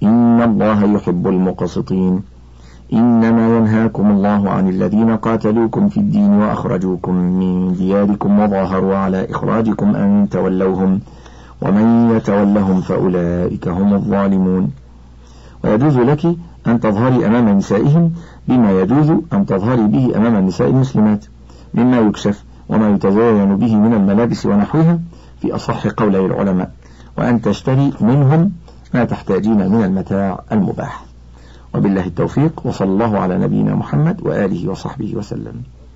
إن الله يحب المقسطين. إنما ينهاكم الله عن الذين قاتلوكم في الدين وأخرجوكم من دياركم وظاهروا على إخراجكم أن تولوهم ومن يتولهم فأولئك هم الظالمون. ويجوز لك أن تظهري أمام نسائهم بما يجوز أن تظهري به أمام النساء المسلمات مما يكشف وما يتزين به من الملابس ونحوها في أصح قولي العلماء، وأن تشتري منهم ما تحتاجين من المتاع المباح. وبالله التوفيق، وصلى الله على نبينا محمد وآله وصحبه وسلم.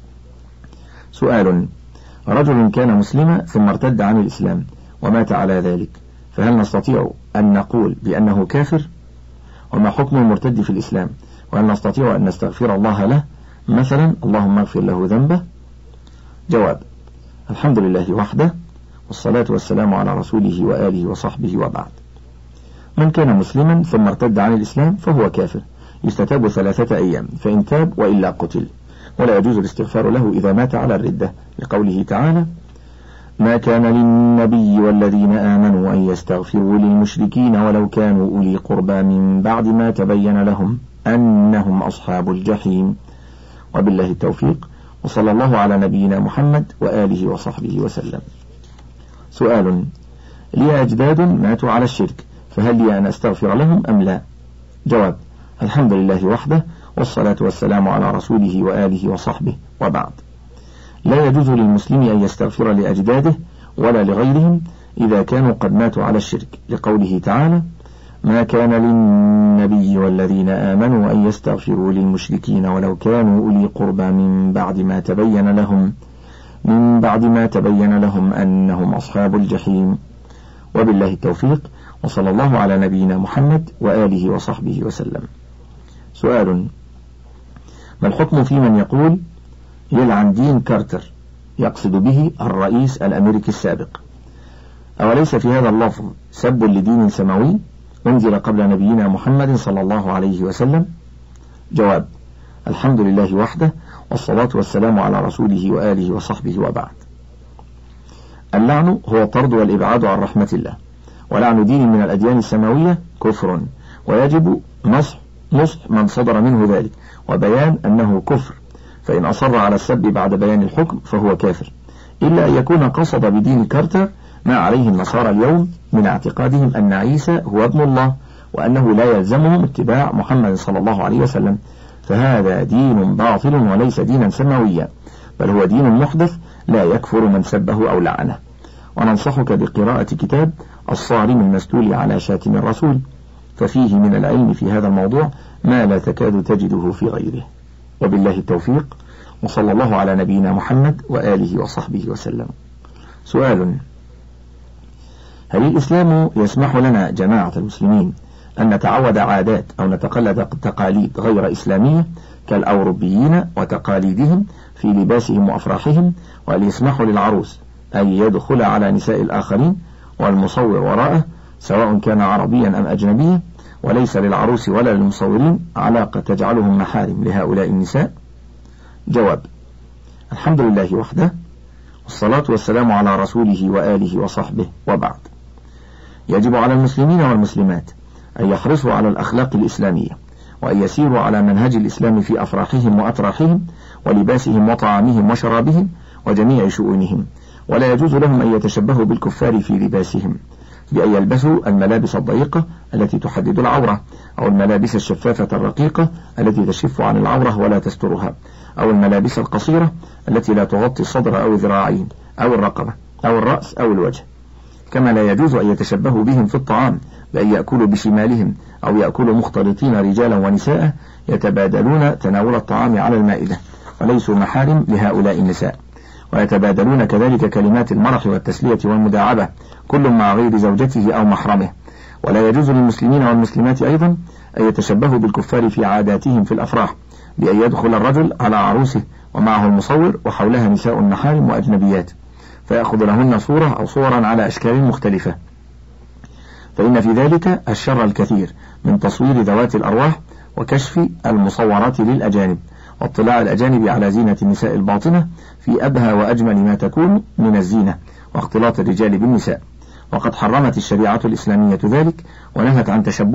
سؤال: رجل كان مسلما ثم ارتد عن الإسلام ومات على ذلك، فهل نستطيع أن نقول بأنه كافر؟ وما حكم المرتد في الإسلام؟ وهل نستطيع أن نستغفر الله له مثلا اللهم اغفر له ذنبه؟ جواب: الحمد لله وحده، والصلاة والسلام على رسوله وآله وصحبه وبعد. من كان مسلما ثم ارتد عن الإسلام فهو كافر، يستتاب 3 أيام، فإن تاب وإلا قتل، ولا يجوز الاستغفار له إذا مات على الردة، لقوله تعالى: ما كان للنبي والذين آمنوا أن يستغفروا للمشركين ولو كانوا أولي قربى من بعد ما تبين لهم أنهم أصحاب الجحيم. وبالله التوفيق، وصلى الله على نبينا محمد وآله وصحبه وسلم. سؤال: لي أجداد ماتوا على الشرك، فهل لي أن أستغفر لهم أم لا؟ جواب: الحمد لله وحده، والصلاة والسلام على رسوله وآله وصحبه وبعد. لا يجوز للمسلم أن يستغفر لأجداده ولا لغيرهم إذا كانوا قد ماتوا على الشرك، لقوله تعالى: ما كان للنبي والذين آمنوا أن يستغفروا للمشركين ولو كانوا أولي قربى من بعد ما تبين لهم أنهم أصحاب الجحيم. وبالله التوفيق، وصلى الله على نبينا محمد وآله وصحبه وسلم. سؤال: ما الحكم في من يقول يلعن دين كارتر، يقصد به الرئيس الأمريكي السابق؟ أوليس في هذا اللفظ سب لدين سماوي أنزل قبل نبينا محمد صلى الله عليه وسلم؟ جواب: الحمد لله وحده، والصلاة والسلام على رسوله وآله وصحبه وبعد. اللعن هو الطرد والإبعاد عن رحمة الله، ولعن دين من الأديان السماوية كفر، ويجب نصح من صدر منه ذلك وبيان أنه كفر، فإن أصر على السب بعد بيان الحكم فهو كافر، إلا أن يكون قصد بدين كارتر ما عليه النصارى اليوم من اعتقادهم أن عيسى هو ابن الله، وأنه لا يلزمهم اتباع محمد صلى الله عليه وسلم، فهذا دين باطل وليس دينا سماويا، بل هو دين محدث لا يكفر من سبه أو لعنه. وننصحك بقراءة كتاب الصارم المسلول على شاتم الرسول، ففيه من العلم في هذا الموضوع ما لا تكاد تجده في غيره. وبالله التوفيق، وصلى الله على نبينا محمد وآله وصحبه وسلم. سؤال: هل الإسلام يسمح لنا جماعة المسلمين أن نتعود عادات أو نتقلد تقاليد غير إسلامية كالأوروبيين وتقاليدهم في لباسهم وأفراحهم، وهل يسمح للعروس أن يدخل على نساء الآخرين والمصور وراءه سواء كان عربيا أم أجنبيا، وليس للعروس ولا للمصورين علاقة تجعلهم محارم لهؤلاء النساء؟ جواب: الحمد لله وحده، والصلاة والسلام على رسوله وآله وصحبه وبعد. يجب على المسلمين والمسلمات أن يحرصوا على الأخلاق الإسلامية، وأن يسيروا على منهج الإسلام في أفراحهم وأتراحهم ولباسهم وطعامهم وشرابهم وجميع شؤونهم، ولا يجوز لهم أن يتشبهوا بالكفار في لباسهم بأن يلبسوا الملابس الضيقة التي تحدد العورة، أو الملابس الشفافة الرقيقة التي تشف عن العورة ولا تسترها، أو الملابس القصيرة التي لا تغطي الصدر أو الذراعين أو الرقبة أو الرأس أو الوجه. كما لا يجوز أن يتشبهوا بهم في الطعام بأن يأكلوا بشمالهم أو يأكلوا مختلطين رجالا ونساء يتبادلون تناول الطعام على المائدة وليسوا محارم لهؤلاء النساء، ويتبادلون كذلك كلمات المرح والتسلية والمداعبة كل مع غير زوجته أو محرمه. ولا يجوز للمسلمين والمسلمات أيضا أن يتشبهوا بالكفار في عاداتهم في الأفراح بأن يدخل الرجل على عروسه ومعه المصور وحولها نساء محارم وأجنبيات فيأخذ لهن صورة أو صورا على أشكال مختلفة، فإن في ذلك الشر الكثير من تصوير ذوات الأرواح وكشف المصورات للأجانب واطلاع الأجانب على زينة النساء الباطنة في أبهى وأجمل ما تكون من الزينة واختلاط الرجال بالنساء. وقد حرمت الشريعة الإسلامية ذلك ونهت عن تشبه